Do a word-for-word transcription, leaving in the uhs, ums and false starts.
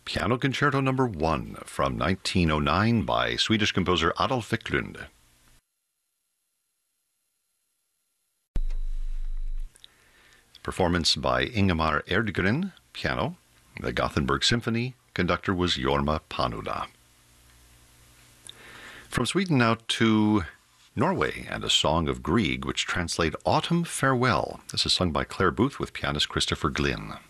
Piano Concerto Number One from nineteen oh nine by Swedish composer Adolf Wiklund. Performance by Ingemar Erdgren, piano. The Gothenburg Symphony. Conductor was Jorma Panuda. From Sweden now to Norway and a song of Grieg, which translate Autumn Farewell. This is sung by Claire Booth with pianist Christopher Glynn.